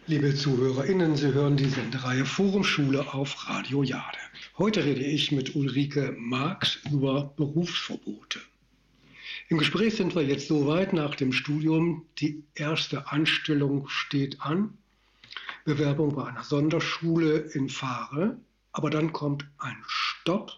Liebe ZuhörerInnen, Sie hören die Sendereihe Forum Schule auf Radio Jade. Heute rede ich mit Ulrike Marx über Berufsverbote. Im Gespräch sind wir jetzt soweit nach dem Studium. Die erste Anstellung steht an. Bewerbung bei einer Sonderschule in Fahre. Aber dann kommt ein Stopp.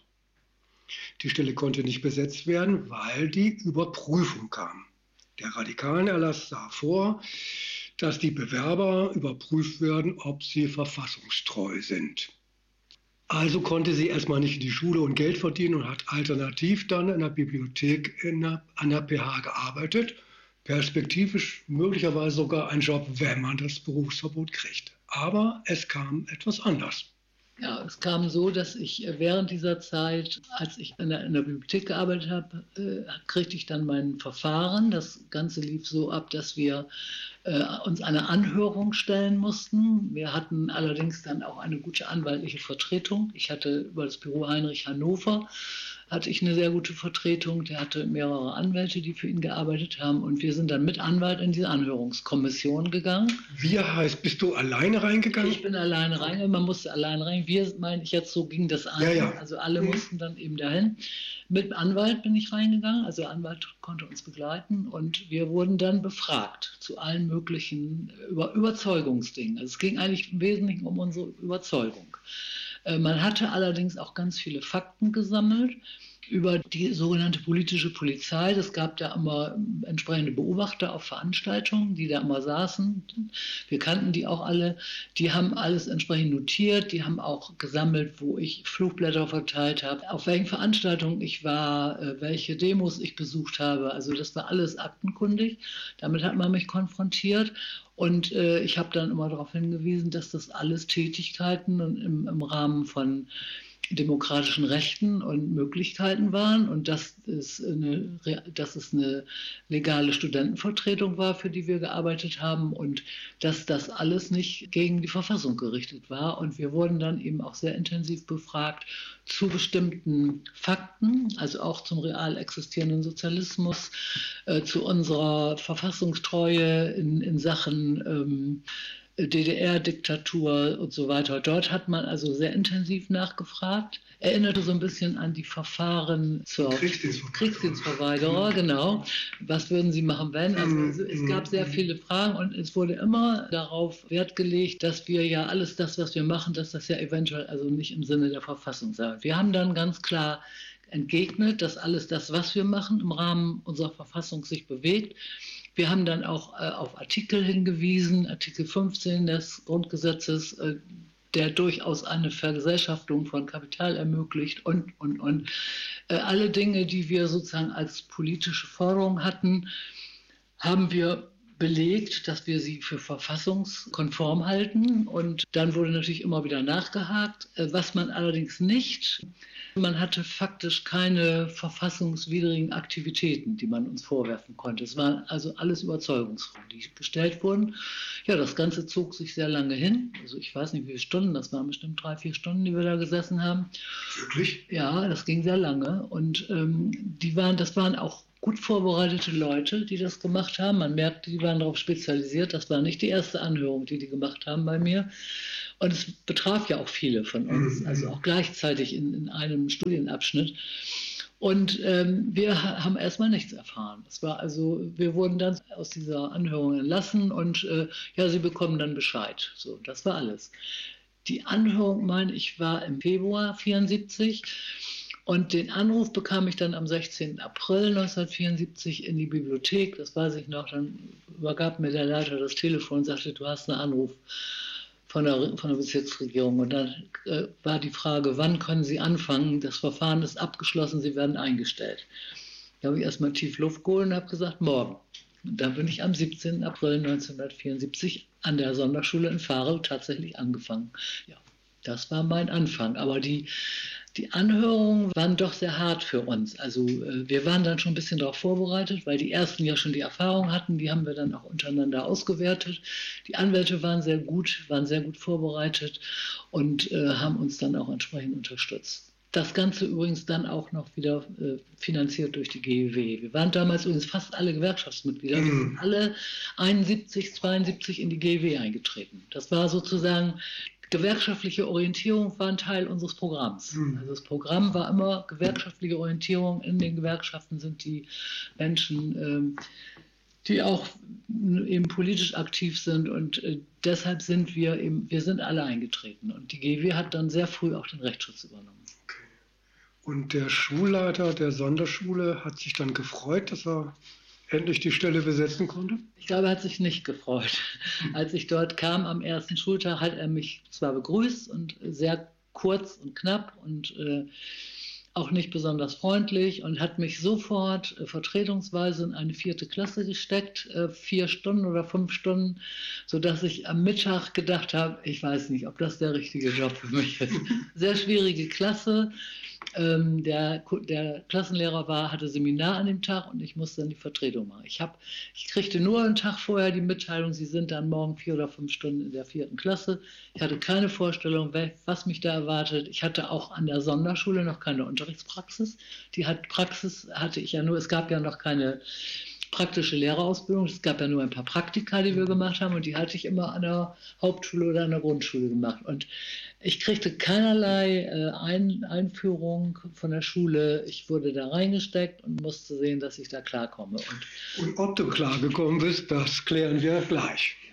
Die Stelle konnte nicht besetzt werden, weil die Überprüfung kam. Der Radikalerlass sah vor, dass die Bewerber überprüft werden, ob sie verfassungstreu sind. Also konnte sie erstmal nicht in die Schule und Geld verdienen und hat alternativ dann in der Bibliothek an der PH gearbeitet. Perspektivisch möglicherweise sogar ein Job, wenn man das Berufsverbot kriegt. Aber es kam etwas anders. Ja, es kam so, dass ich während dieser Zeit, als ich in der Bibliothek gearbeitet habe, kriegte ich dann mein Verfahren. Das Ganze lief so ab, dass wir uns eine Anhörung stellen mussten. Wir hatten allerdings dann auch eine gute anwaltliche Vertretung. Ich hatte über das Büro Heinrich Hannover hatte ich eine sehr gute Vertretung. Der hatte mehrere Anwälte, die für ihn gearbeitet haben. Und wir sind dann mit Anwalt in diese Anhörungskommission gegangen. Wir heißt, bist du alleine reingegangen? Ich bin alleine reingegangen. Man musste alleine rein. Wir, meine ich jetzt, so ging das an. Ja. Also alle mussten dann eben dahin. Mit Anwalt bin ich reingegangen. Also der Anwalt konnte uns begleiten. Und wir wurden dann befragt zu allen möglichen Überzeugungsdingen. Also es ging eigentlich im Wesentlichen um unsere Überzeugung. Man hatte allerdings auch ganz viele Fakten gesammelt über die sogenannte politische Polizei. Es gab da immer entsprechende Beobachter auf Veranstaltungen, die da immer saßen. Wir kannten die auch alle. Die haben alles entsprechend notiert. Die haben auch gesammelt, wo ich Flugblätter verteilt habe, auf welchen Veranstaltungen ich war, welche Demos ich besucht habe. Also das war alles aktenkundig. Damit hat man mich konfrontiert. Und ich habe dann immer darauf hingewiesen, dass das alles Tätigkeiten im Rahmen von demokratischen Rechten und Möglichkeiten waren und dass es eine legale Studentenvertretung war, für die wir gearbeitet haben und dass das alles nicht gegen die Verfassung gerichtet war. Und wir wurden dann eben auch sehr intensiv befragt zu bestimmten Fakten, also auch zum real existierenden Sozialismus, zu unserer Verfassungstreue in Sachen DDR-Diktatur und so weiter. Dort hat man also sehr intensiv nachgefragt. Erinnerte so ein bisschen an die Verfahren zur Kriegsdienstverweigerer, genau. Was würden Sie machen, wenn? Also es gab sehr viele Fragen und es wurde immer darauf Wert gelegt, dass wir ja alles das, was wir machen, dass das ja eventuell also nicht im Sinne der Verfassung sei. Wir haben dann ganz klar entgegnet, dass alles das, was wir machen, im Rahmen unserer Verfassung sich bewegt. Wir haben dann auch auf Artikel hingewiesen, Artikel 15 des Grundgesetzes, der durchaus eine Vergesellschaftung von Kapital ermöglicht und. Alle Dinge, die wir sozusagen als politische Forderung hatten, haben wir belegt, dass wir sie für verfassungskonform halten. Und dann wurde natürlich immer wieder nachgehakt. Was man allerdings nicht, man hatte faktisch keine verfassungswidrigen Aktivitäten, die man uns vorwerfen konnte. Es waren also alles Überzeugungsfragen, die gestellt wurden. Ja, das Ganze zog sich sehr lange hin. Also ich weiß nicht, wie viele Stunden, das waren bestimmt 3-4 Stunden, die wir da gesessen haben. Wirklich? Ja, das ging sehr lange. Und das waren auch gut vorbereitete Leute, die das gemacht haben. Man merkte, die waren darauf spezialisiert. Das war nicht die erste Anhörung, die gemacht haben bei mir. Und es betraf ja auch viele von uns, also auch gleichzeitig in einem Studienabschnitt. Und wir haben erstmal nichts erfahren. Wir wurden dann aus dieser Anhörung entlassen und Sie bekommen dann Bescheid. So, das war alles. Die Anhörung, meine ich, war im Februar 1974. Und den Anruf bekam ich dann am 16. April 1974 in die Bibliothek. Das weiß ich noch. Dann übergab mir der Leiter das Telefon und sagte, du hast einen Anruf von der Bezirksregierung. Und dann war die Frage, wann können Sie anfangen? Das Verfahren ist abgeschlossen, Sie werden eingestellt. Da habe ich erstmal tief Luft geholt und habe gesagt, morgen. Und dann bin ich am 17. April 1974 an der Sonderschule in Fahre tatsächlich angefangen. Ja, das war mein Anfang. Aber die Anhörungen waren doch sehr hart für uns. Also wir waren dann schon ein bisschen darauf vorbereitet, weil die Ersten ja schon die Erfahrung hatten. Die haben wir dann auch untereinander ausgewertet. Die Anwälte waren sehr gut vorbereitet und haben uns dann auch entsprechend unterstützt. Das Ganze übrigens dann auch noch wieder finanziert durch die GEW. Wir waren damals übrigens fast alle Gewerkschaftsmitglieder. Wir sind alle 71, 72 in die GEW eingetreten. Das war sozusagen, gewerkschaftliche Orientierung war ein Teil unseres Programms. Also das Programm war immer gewerkschaftliche Orientierung. In den Gewerkschaften sind die Menschen, die auch eben politisch aktiv sind, und deshalb sind wir sind alle eingetreten. Und die GEW hat dann sehr früh auch den Rechtsschutz übernommen. Und der Schulleiter der Sonderschule hat sich dann gefreut, dass er endlich die Stelle besetzen konnte? Ich glaube, er hat sich nicht gefreut. Als ich dort kam am ersten Schultag, hat er mich zwar begrüßt und sehr kurz und knapp und auch nicht besonders freundlich, und hat mich sofort vertretungsweise in eine 4. Klasse gesteckt, 4 Stunden oder 5 Stunden, sodass ich am Mittag gedacht habe, ich weiß nicht, ob das der richtige Job für mich ist. Sehr schwierige Klasse. Der Klassenlehrer hatte Seminar an dem Tag und ich musste dann die Vertretung machen. Ich kriegte nur einen Tag vorher die Mitteilung, Sie sind dann morgen 4 oder 5 Stunden in der 4. Klasse. Ich hatte keine Vorstellung, was mich da erwartet. Ich hatte auch an der Sonderschule noch keine Unterrichtspraxis. Praxis hatte ich ja nur, es gab ja noch keine praktische Lehrerausbildung. Es gab ja nur ein paar Praktika, die wir gemacht haben, und die hatte ich immer an der Hauptschule oder an der Grundschule gemacht. Und ich kriegte keinerlei Einführung von der Schule. Ich wurde da reingesteckt und musste sehen, dass ich da klarkomme. Und ob du klargekommen bist, das klären wir gleich.